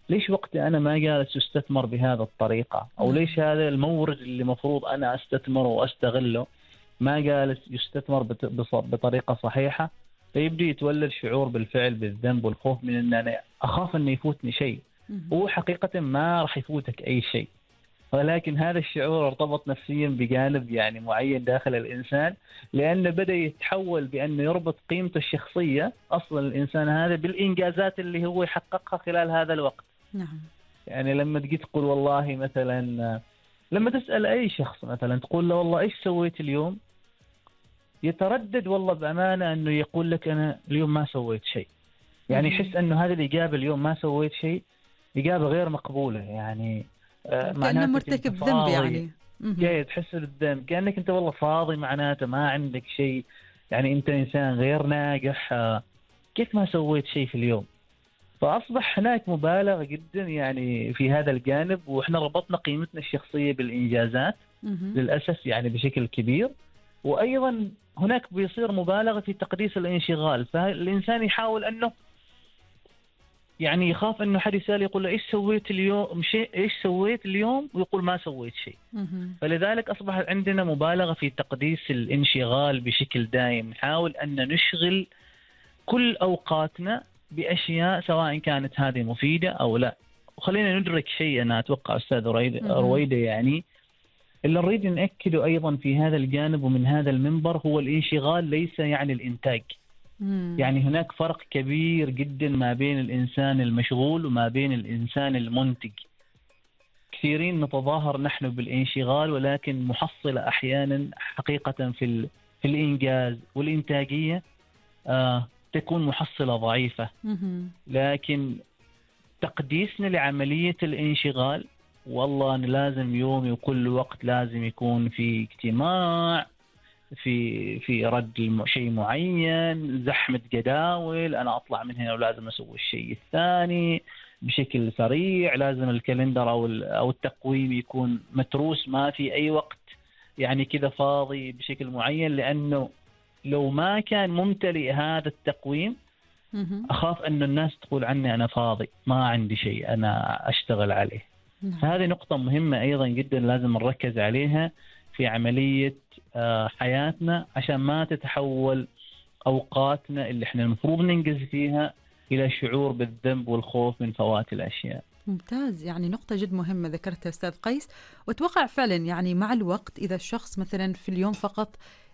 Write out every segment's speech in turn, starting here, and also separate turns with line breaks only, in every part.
ليش وقتي أنا ما جالس يستثمر بهذا الطريقة؟ أو
نعم.
ليش هذا المورد اللي مفروض أنا أستثمره وأستغله ما جالس يستثمر بطريقة صحيحة؟ فيبدي يتولد شعور بالفعل بالذنب والخوف من أن أنا أخاف أن يفوتني شيء.
مهم.
هو حقيقة ما راح يفوتك أي شيء، ولكن هذا الشعور ارتبط نفسيا بجانب يعني معين داخل الإنسان، لأنه بدأ يتحول بأنه يربط قيمته الشخصية أصلا الإنسان هذا بالإنجازات اللي هو يحققها خلال هذا الوقت.
نعم.
يعني لما تجي تقول والله مثلا، لما تسأل أي شخص مثلا تقول له والله إيش سويت اليوم، يتردد والله بأمانة أنه يقول لك أنا اليوم ما سويت شيء. يعني
مهم.
يحس أنه هذه الإجابة اليوم ما سويت شيء إجابة غير مقبولة. يعني
كأنه
معناتك أنت
مرتكب ذنب
فاضي.
يعني. مهم.
جاي تحس بالذنب كأنك أنت والله فاضي، معناته ما عندك شيء. يعني أنت إنسان غير ناجح، كيف ما سويت شيء في اليوم؟ فأصبح هناك مبالغة جدا يعني في هذا الجانب، وإحنا ربطنا قيمتنا الشخصية بالإنجازات
مهم.
للأسف يعني بشكل كبير. وأيضا هناك بيصير مبالغة في تقديس الانشغال، فالإنسان يحاول أنه يعني يخاف أنه حد يسأل يقول له إيش سويت اليوم شيء، إيش سويت اليوم، ويقول ما سويت شيء.
مهم.
فلذلك أصبح عندنا مبالغة في تقديس الانشغال بشكل دائم. نحاول أن نشغل كل أوقاتنا بأشياء سواء كانت هذه مفيدة أو لا. وخلينا ندرك شيء أنا أتوقع أستاذ
مهم.
رويدة، يعني اللي نريد نأكده أيضا في هذا الجانب ومن هذا المنبر هو الانشغال ليس يعني الإنتاج.
مم.
يعني هناك فرق كبير جدا ما بين الإنسان المشغول وما بين الإنسان المنتج. كثيرين نتظاهر نحن بالانشغال، ولكن محصلة أحيانا حقيقة في الإنجاز والإنتاجية تكون محصلة ضعيفة.
مهم.
لكن تقديسنا لعملية الانشغال، والله أنا لازم يومي وكل وقت لازم يكون في اجتماع، في رد شيء معين، زحمة جداول، أنا أطلع من هنا ولازم أسوي الشيء الثاني بشكل سريع، لازم الكالندر أو التقويم يكون متروس، ما في أي وقت يعني كذا فاضي بشكل معين. لأنه لو ما كان ممتلئ هذا التقويم
مهم.
أخاف أن الناس تقول عني أنا فاضي ما عندي شيء أنا أشتغل عليه.
نعم.
فهذه نقطة مهمة أيضا جدا لازم نركز عليها في عملية حياتنا، عشان ما تتحول أوقاتنا اللي احنا المفروض ننجز فيها إلى شعور بالذنب والخوف من فوات الأشياء.
ممتاز، يعني نقطة جد مهمة ذكرتها أستاذ قيس. وأتوقع فعلا يعني مع الوقت إذا الشخص مثلا في اليوم فقط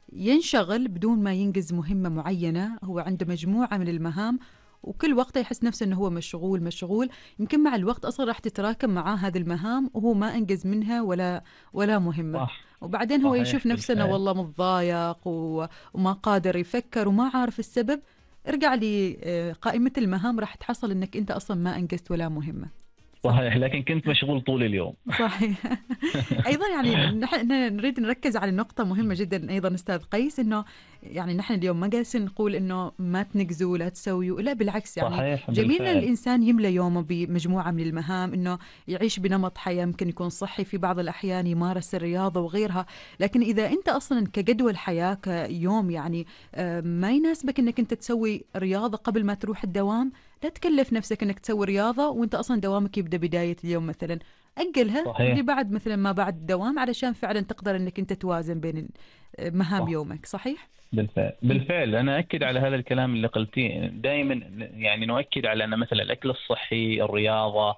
ينشغل بدون ما ينجز مهمة معينة، هو عنده مجموعة من المهام وكل وقته يحس نفسه أنه هو مشغول مشغول، يمكن مع الوقت أصلا راح تتراكم معاه هذه المهام وهو ما أنجز منها ولا مهمة.
صح.
وبعدين هو يشوف
صحيح
نفسه أنه
بالفعل.
والله متضايق وما قادر يفكر وما عارف السبب. ارجع لي قائمة المهام راح تحصل أنك أنت أصلا ما أنجزت ولا مهمة. صح.
صحيح، لكن كنت مشغول طول اليوم.
صحيح. ايضا يعني نحن نريد نركز على نقطه مهمه جدا ايضا استاذ قيس، انه يعني نحن اليوم ما جالسين نقول انه ما تنجزوا لا تسويوا، لا بالعكس، يعني
صحيح
جميل ان
بالفعل.
الانسان يملى يومه بمجموعه من المهام، انه يعيش بنمط حياه ممكن يكون صحي، في بعض الاحيان يمارس الرياضه وغيرها. لكن اذا انت اصلا كجدول حياه كيوم يعني ما يناسبك انك انت تسوي رياضه قبل ما تروح الدوام، لا تكلف نفسك انك تسوي رياضه وانت اصلا دوامك يبدا بدايه اليوم مثلا، أجلها
صحيح.
لبعد مثلا ما بعد الدوام علشان فعلا تقدر أنك أنت توازن بين مهام
صح.
يومك. صحيح؟
بالفعل بالفعل، أنا أكد على هذا الكلام اللي قلتيه دائما. يعني نؤكد على أن مثلا الأكل الصحي، الرياضة،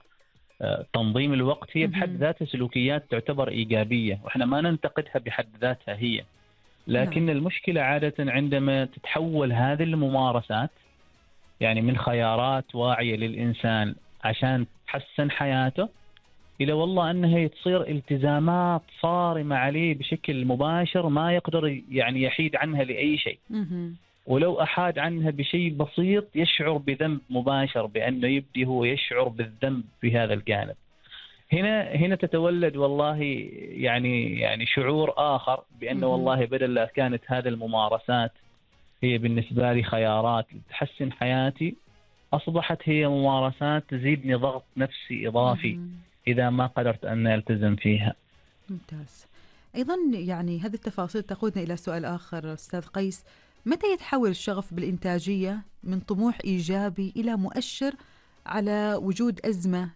تنظيم الوقت هي بحد
مهم.
ذاتها سلوكيات تعتبر إيجابية، وإحنا ما ننتقدها بحد ذاتها هي.
نعم.
لكن المشكلة عادة عندما تتحول هذه الممارسات يعني من خيارات واعية للإنسان عشان تحسن حياته، إلى والله أنها تصير التزامات صارمة عليه بشكل مباشر ما يقدر يعني يحيد عنها لأي شيء.
مهم.
ولو أحاد عنها بشيء بسيط يشعر بذنب مباشر، بأنه يبدي هو يشعر بالذنب في هذا الجانب. هنا تتولد والله يعني شعور آخر بأنه
مهم.
والله بدل لا كانت هذه الممارسات هي بالنسبة لي خيارات تحسن حياتي، أصبحت هي ممارسات تزيدني ضغط نفسي إضافي
مهم.
إذا ما قدرت أن ألتزم فيها.
ممتاز. أيضا يعني هذه التفاصيل تقودنا إلى سؤال آخر أستاذ قيس، متى يتحول الشغف بالإنتاجية من طموح إيجابي إلى مؤشر على وجود أزمة